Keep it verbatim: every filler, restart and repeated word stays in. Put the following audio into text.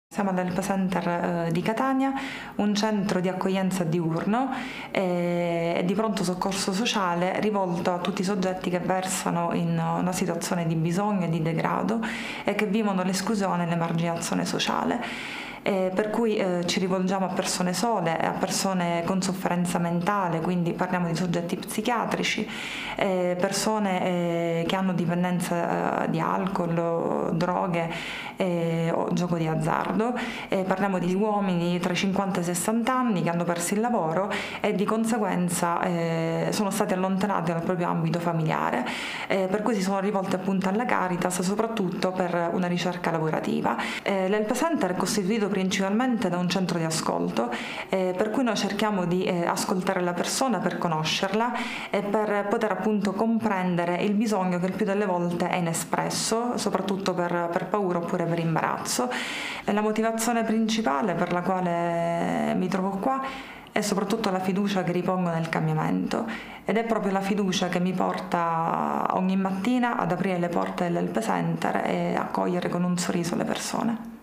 Siamo all'Help Center eh, di Catania, un centro di accoglienza diurno e, e di pronto soccorso sociale rivolto a tutti i soggetti che versano in una situazione di bisogno e di degrado e che vivono l'esclusione e l'emarginazione sociale. Eh, per cui eh, ci rivolgiamo a persone sole, a persone con sofferenza mentale, quindi parliamo di soggetti psichiatrici, eh, persone eh, che hanno dipendenza eh, di alcol, droghe eh, o gioco di azzardo, eh, parliamo di uomini tra i cinquanta e i sessanta anni che hanno perso il lavoro e di conseguenza eh, sono stati allontanati dal proprio ambito familiare, eh, per cui si sono rivolti appunto alla Caritas soprattutto per una ricerca lavorativa. Eh, L'Help Center è costituito principalmente da un centro di ascolto, eh, per cui noi cerchiamo di eh, ascoltare la persona per conoscerla e per poter appunto comprendere il bisogno che il più delle volte è inespresso, soprattutto per, per paura oppure per imbarazzo. E la motivazione principale per la quale mi trovo qua è soprattutto la fiducia che ripongo nel cambiamento, ed è proprio la fiducia che mi porta ogni mattina ad aprire le porte dell'Help Center e accogliere con un sorriso le persone.